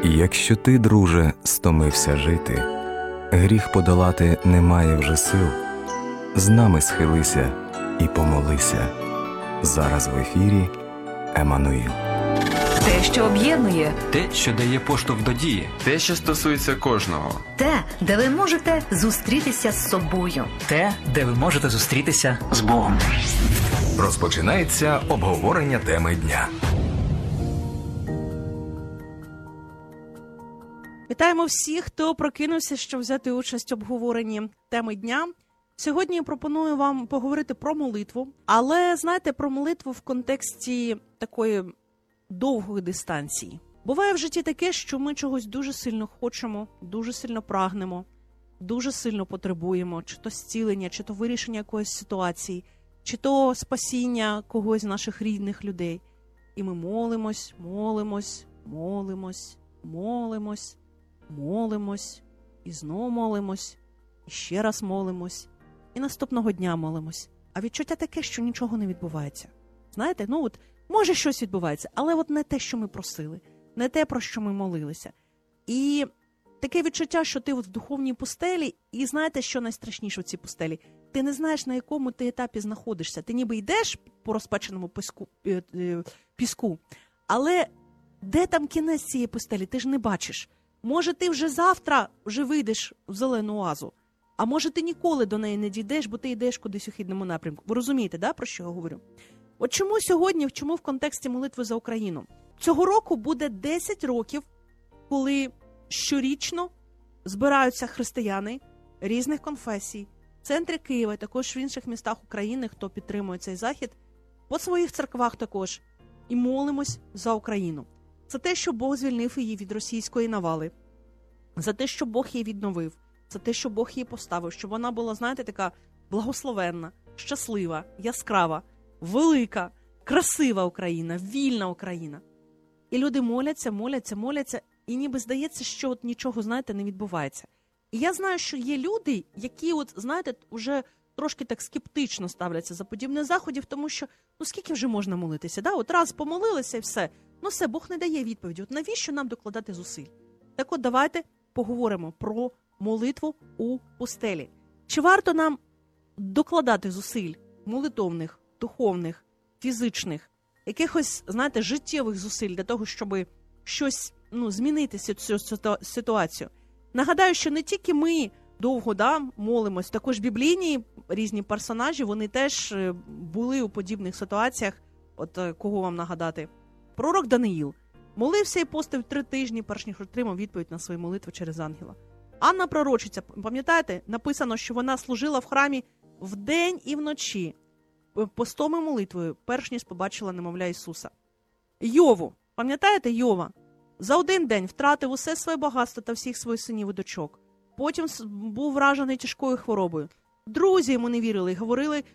Якщо ти, друже, стомився жити, гріх подолати немає вже сил, з нами схилися і помолися. Зараз в ефірі Еммануїл. Те, що об'єднує. Те, що дає поштовх до дії. Те, що стосується кожного. Те, де ви можете зустрітися з собою. Те, де ви можете зустрітися з Богом. Розпочинається обговорення теми дня. Вітаємо всіх, хто прокинувся, щоб взяти участь в обговоренні теми дня. Сьогодні я пропоную вам поговорити про молитву, але, знаєте, про молитву в контексті такої довгої дистанції. Буває в житті таке, що ми чогось дуже сильно хочемо, дуже сильно прагнемо, дуже сильно потребуємо, чи то зцілення, чи то вирішення якоїсь ситуації, чи то спасіння когось з наших рідних людей. І ми молимось, молимось, молимось, молимось, молимось, і знову молимось, і ще раз молимось, і наступного дня молимось. А відчуття таке, що нічого не відбувається. Знаєте, може щось відбувається, але не те, що ми просили, не те, про що ми молилися. І таке відчуття, що ти в духовній пустелі, і знаєте, що найстрашніше в цій пустелі? Ти не знаєш, на якому ти етапі знаходишся. Ти ніби йдеш по розпеченому піску, але де там кінець цієї пустелі, ти ж не бачиш. Може, ти вже завтра вийдеш в зелену оазу, а може, ти ніколи до неї не дійдеш, бо ти йдеш кудись у хідному напрямку. Ви розумієте, да, про що я говорю? От чому сьогодні, чому в контексті молитви за Україну? Цього року буде 10 років, коли щорічно збираються християни різних конфесій, в центрі Києва, також в інших містах України, хто підтримує цей захід, по своїх церквах також, і молимось за Україну. За те, що Бог звільнив її від російської навали, за те, що Бог її відновив, за те, що Бог її поставив, щоб вона була, знаєте, така благословенна, щаслива, яскрава, велика, красива Україна, вільна Україна. І люди моляться, моляться, моляться, і ніби здається, що нічого, знаєте, не відбувається. І я знаю, що є люди, які, знаєте, вже трошки так скептично ставляться за подібних заходів, тому що, скільки вже можна молитися, да? Раз помолилися і все. Все, Бог не дає відповіді. Навіщо нам докладати зусиль? Так давайте поговоримо про молитву у пустелі. Чи варто нам докладати зусиль молитовних, духовних, фізичних, якихось, знаєте, життєвих зусиль для того, щоб щось, змінити цю ситуацію? Нагадаю, що не тільки ми довго молимось, також біблійні різні персонажі, вони теж були у подібних ситуаціях. Кого вам нагадати? Пророк Даниїл молився і постив 3 тижні, перш ніж отримав відповідь на свої молитви через ангела. Анна пророчиця, пам'ятаєте, написано, що вона служила в храмі вдень і вночі, постом і молитвою, перш ніж побачила немовля Ісуса. Йову, пам'ятаєте Йова? За 1 день втратив усе своє багатство та всіх своїх синів і дочок. Потім був вражений тяжкою хворобою. Друзі йому не вірили і говорили: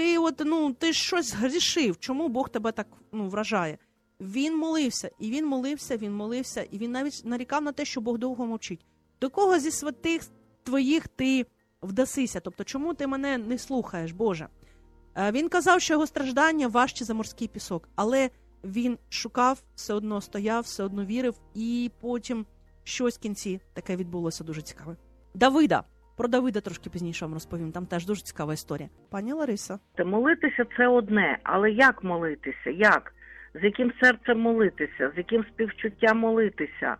ти щось грішив, чому Бог тебе так вражає? Він молився, і він молився, він молився, і він навіть нарікав на те, що Бог довго мовчить. До кого зі святих твоїх ти вдасися? Тобто, чому ти мене не слухаєш, Боже? Він казав, що його страждання важче за морський пісок, але він шукав, все одно стояв, все одно вірив, і потім щось в кінці таке відбулося дуже цікаве. Давида. Про Давида трошки пізніше вам розповім, там теж дуже цікава історія. Пані Лариса. Молитися – це одне, але як молитися? Як? З яким серцем молитися? З яким співчуттям молитися?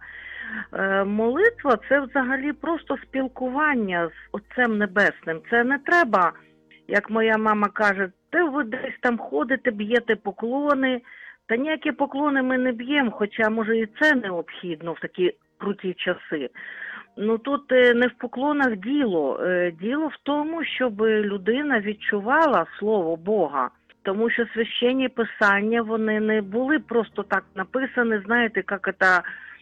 Молитва – це взагалі просто спілкування з Отцем Небесним. Це не треба, як моя мама каже, ви десь там ходите, б'єте поклони. Та ніякі поклони ми не б'ємо, хоча, може, і це необхідно в такі круті часи. Тут не в поклонах діло. Діло в тому, щоб людина відчувала Слово Бога. Тому що священні писання, вони не були просто так написані, знаєте, як це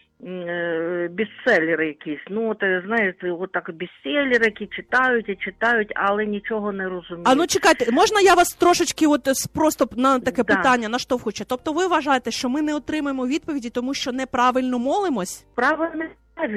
бестселери якісь. Знаєте, так бестселери, які читають і читають, але нічого не розуміють. Чекайте, можна я вас трошечки просто на таке питання наштовхую? Тобто ви вважаєте, що ми не отримаємо відповіді, тому що неправильно молимось? Справа неправильності.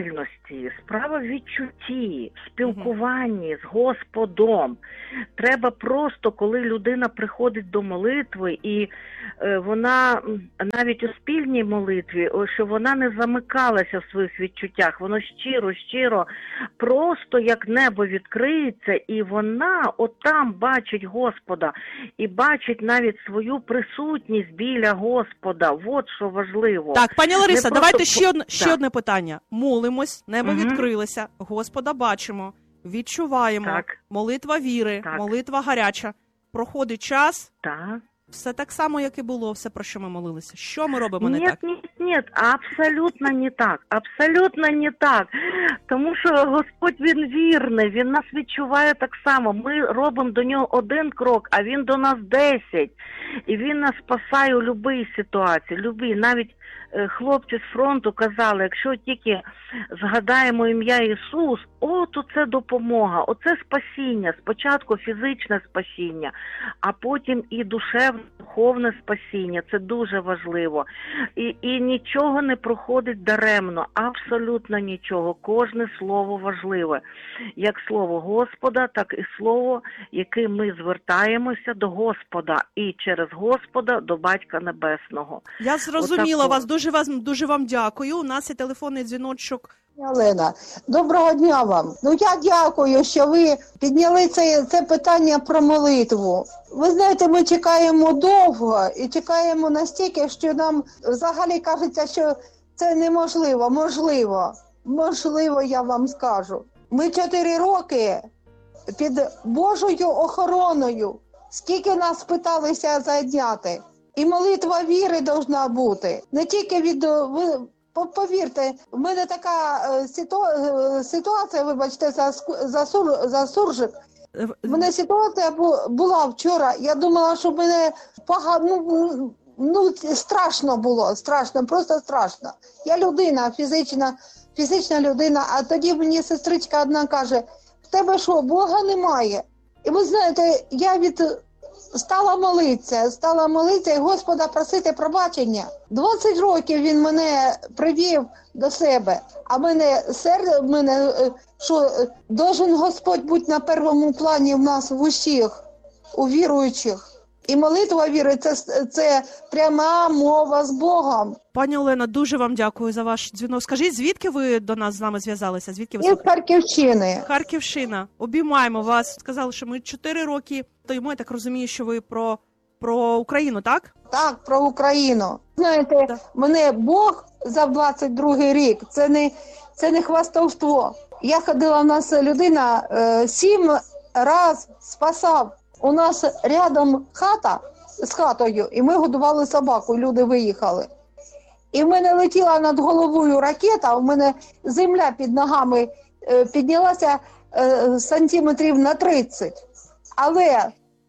свідомості, справа в відчутті, в спілкуванні з Господом. Треба просто, коли людина приходить до молитви, і вона навіть у спільній молитві, що вона не замикалася в своїх відчуттях, воно щиро, просто як небо відкриється, і вона отам бачить Господа, і бачить навіть свою присутність біля Господа. От що важливо. Так, пані Лариса, Не давайте просто ще одне питання. Молимось, небо відкрилося, Господа бачимо, відчуваємо, Так. молитва віри, Так. молитва гаряча. Проходить час, Так. все так само, як і було, все, про що ми молилися. Що ми робимо не так? Нет, абсолютно не так. Абсолютно не так. Тому що Господь, Він вірний, Він нас відчуває так само. Ми робимо до Нього один крок, а Він до нас 10. І Він нас спасає у будь-якій ситуації. Любі. Навіть хлопці з фронту казали, якщо тільки згадаємо ім'я Ісус, то це допомога, оце спасіння. Спочатку фізичне спасіння, а потім і душевне, духовне спасіння. Це дуже важливо. І нічого не проходить даремно, абсолютно нічого. Кожне слово важливе. Як слово Господа, так і слово, яким ми звертаємося до Господа. І через Господа до Батька Небесного. Я зрозуміла Отако. вас, дуже вам дякую. У нас є телефонний дзвіночок. Олена, доброго дня вам. Я дякую, що ви підняли це питання про молитву. Ви знаєте, ми чекаємо довго і чекаємо настільки, що нам взагалі кажеться, що це неможливо. Можливо, я вам скажу. Ми 4 роки під Божою охороною. Скільки нас питалися задняти. І молитва віри должна бути. Не тільки від... Повірте, в мене така ситуація, вибачте, за суржик. В мене ситуація була вчора. Я думала, що мене погано, страшно було, просто страшно. Я людина, фізична людина, а тоді мені сестричка одна каже, в тебе що, Бога немає? І ви знаєте, я стала молитися і Господа просити пробачення. 20 років Він мене привів до себе, а мене, що должен Господь бути на першому плані в нас в усіх, у віруючих. І молитва віри – це пряма мова з Богом. Пані Олена, дуже вам дякую за ваш дзвінок. Скажіть, звідки ви до нас з нами зв'язалися? Звідки ви І з Харківщини. Харківщина. Обіймаємо вас. Сказали, що ми 4 роки стоїмо. Я так розумію, що ви про Україну, так? Так, про Україну. Знаєте, Так. мене Бог за 22-й рік, це не хвастовство. Я ходила, в нас людина 7 раз спасав. У нас рядом хата з хатою, і ми годували собаку, люди виїхали. І в мене летіла над головою ракета, у мене земля під ногами піднялася сантиметрів на 30. Але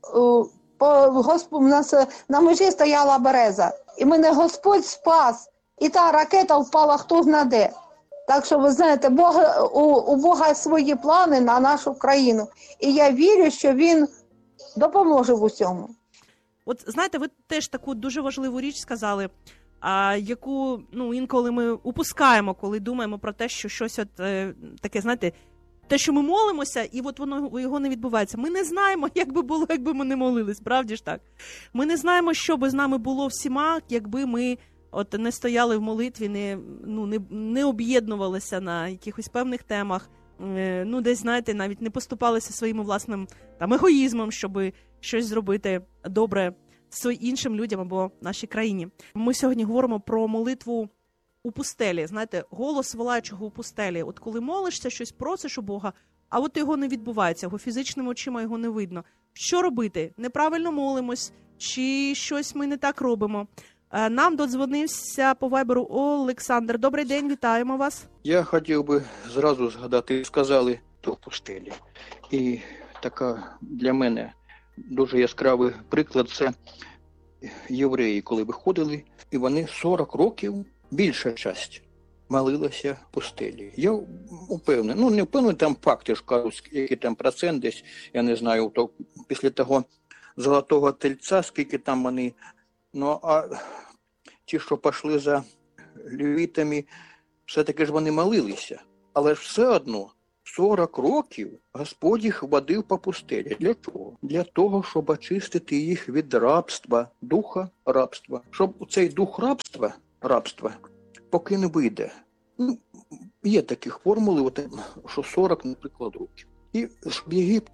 у нас на межі стояла береза, і мене Господь спас, і та ракета впала хто зна де. Так що, ви знаєте, у Бога свої плани на нашу країну. І я вірю, що Він допоможе в усьому. От знаєте, ви теж таку дуже важливу річ сказали, яку інколи ми упускаємо, коли думаємо про те, що щось таке, знаєте, те, що ми молимося, і от його не відбувається. Ми не знаємо, як би було, якби ми не молились, правді ж так? Ми не знаємо, що би з нами було всіма, якби ми не стояли в молитві, не об'єднувалися на якихось певних темах, десь, знаєте, навіть не поступалися своїм власним егоїзмом, щоб щось зробити добре іншим людям або нашій країні. Ми сьогодні говоримо про молитву у пустелі, знаєте, голос волаючого у пустелі. От коли молишся, щось просиш у Бога, а от його не відбувається, його фізичними очима його не видно. Що робити? Неправильно молимось, чи щось ми не так робимо? Нам додзвонився по вайберу Олександр. Добрий день, вітаємо вас. Я хотів би зразу згадати, сказали, то в пустелі. І така для мене дуже яскравий приклад – це євреї, коли виходили, і вони 40 років, більша частина, молилася в пустелі. Я упевнений, не впевнений, там факти ж кажуть, який там процент десь, я не знаю, то після того золотого тельця, скільки там вони, а ті, що пішли за левітами, все-таки ж вони молилися. Але ж все одно 40 років Господь їх водив по пустелі. Для чого? Для того, щоб очистити їх від рабства, духа рабства. Щоб цей дух рабства, поки не вийде. Ну, є такі формули, от, що 40, наприклад, років. І щоб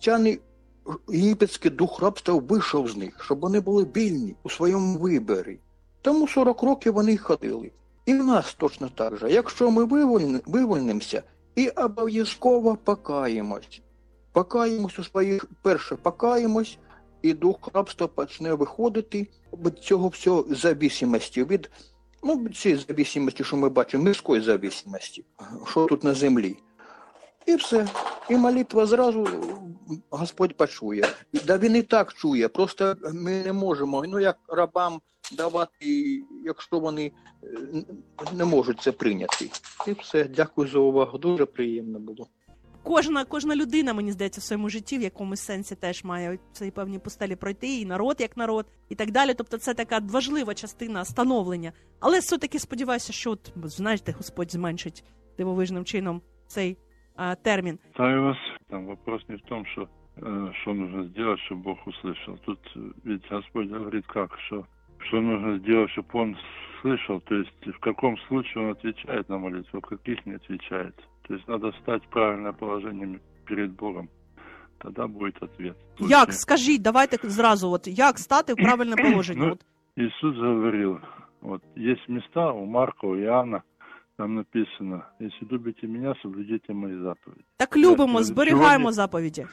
єгипетський дух рабства вийшов з них, щоб вони були вільні у своєму виборі. Тому 40 років вони й ходили. І в нас точно так же. Якщо ми вивольнимося і обов'язково покаємось. Покаємось у своїх, перше покаємось, і дух рабства почне виходити від цього всього зависимості, від цієї зависимості, що ми бачимо, мирської зависимості, що тут на землі. І все. І молитва зразу Господь почує. Да він і так чує, просто ми не можемо, як рабам давати, якщо вони не можуть це прийняти. І все. Дякую за увагу. Дуже приємно було. Кожна людина, мені здається, в своєму житті в якомусь сенсі теж має цій певній пустелі пройти, і народ як народ, і так далі. Тобто це така важлива частина становлення. Але все-таки сподіваюся, що, знаєте, Господь зменшить дивовижним чином цей термин. Витаю вас. Там вопрос не в том, что нужно сделать, чтобы Бог услышал. Тут ведь Господь говорит как, что нужно сделать, чтобы Он слышал, то есть в каком случае Он отвечает на молитву, в каких не отвечает. То есть надо стать в правильное положение перед Богом, тогда будет ответ. Як? Скажіть, давайте зразу, як стати в правильне положення? Иисус говорил, есть места у Марка, у Иоанна, там написано, если любите меня, соблюдите мои заповеди. Так любимо, зберігаємо заповіді.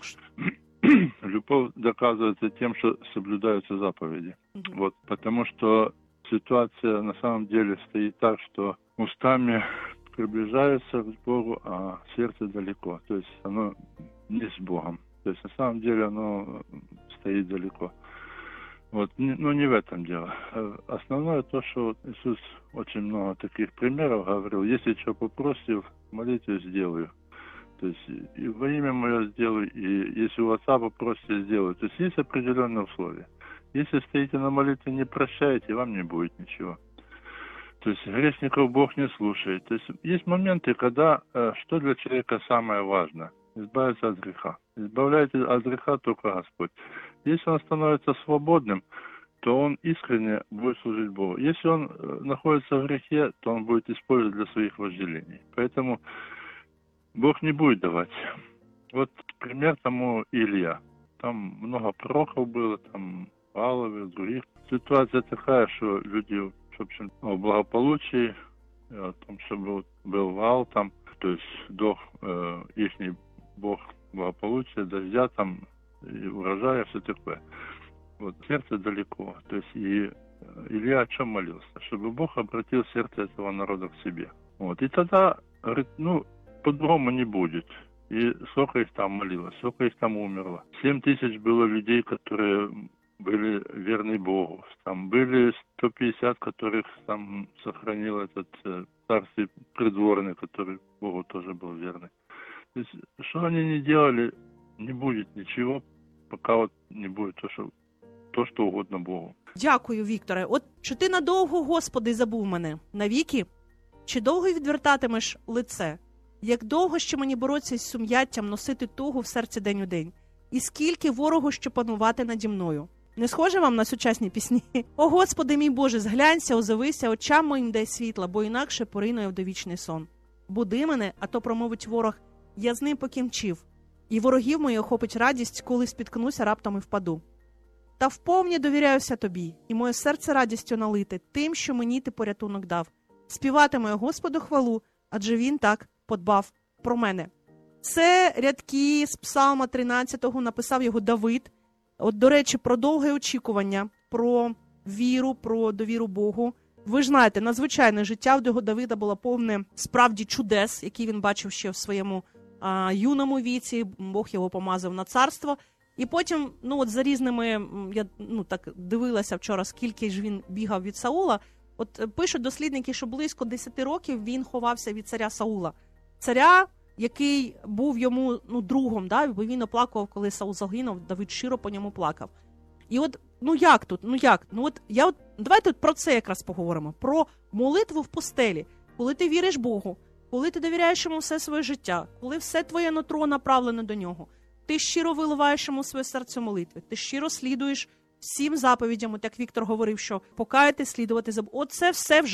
Любовь доказывается тем, что соблюдаются заповеди. Потому что ситуация на самом деле стоит так, что устами приближается к Богу, а сердце далеко. То есть оно не с Богом. То есть на самом деле оно стоит далеко. Но не в этом дело. Основное то, что Иисус очень много таких примеров говорил. Если что попросите, в молитве сделаю. То есть и во имя мое сделаю, и если у Отца попросите, сделаю. То есть есть определенные условия. Если стоите на молитве, не прощаете, вам не будет ничего. То есть грешников Бог не слушает. То есть моменты, когда что для человека самое важное? Избавиться от греха. Избавляет от греха только Господь. Если он становится свободным, то он искренне будет служить Богу. Если он находится в грехе, то он будет использовать для своих вожделений. Поэтому Бог не будет давать. Пример тому Илья. Там много пророков было, там Валовы, других. Ситуация такая, что люди, в общем, о благополучии, о том, чтобы был вал там, то есть ихний Бог благополучия, дождя там, и урожая, все такое. Сердце далеко. То есть и Илья о чем молился? Чтобы Бог обратил сердце этого народа к себе. И тогда, говорит, по-другому не будет. И сколько их там молилось, сколько их там умерло. 7000 было людей, которые были верны Богу. Там были 150, которых там сохранил этот царский придворный, который Богу тоже был верный. То есть, что они не делали, не будет ничего, пока не будет то, що угодно Богу. Дякую, Вікторе. Чи ти надовго, Господи, забув мене? Навіки? Чи довго відвертатимеш лице? Як довго ще мені боротися із сум'яттям, носити тугу в серці день у день? І скільки ворогу ще панувати наді мною? Не схоже вам на сучасні пісні? О, Господи мій Боже, зглянься, озовися, очам моїм дай світла, бо інакше порину я в довічний сон. Буди мене, а то промовить ворог, я з ним покінчив, і ворогів моїх охопить радість, коли спіткнуся раптом і впаду. Та вповні довіряюся тобі, і моє серце радістю налите тим, що мені ти порятунок дав. Співатиму я Господу хвалу, адже він так подбав про мене. Це рядки з Псалма 13-го, написав його Давид. До речі, про довге очікування, про віру, про довіру Богу. Ви ж знаєте, надзвичайне життя в Давида було повне справді чудес, які він бачив ще в своєму юному віці. Бог його помазав на царство. І потім, за різними, я так дивилася вчора, скільки ж він бігав від Саула. Пишуть дослідники, що близько 10 років він ховався від царя Саула. Царя, який був йому другом, бо він оплакував, коли Саул загинув, Давид щиро по ньому плакав. І як тут? Давайте про це якраз поговоримо. Про молитву в пустелі. Коли ти віриш Богу, коли ти довіряєш йому все своє життя, коли все твоє нутро направлено до нього, ти щиро виливаєш йому своє серце молитви, ти щиро слідуєш всім заповідям, от як Віктор говорив, що покаяти, слідувати за... Оце все вже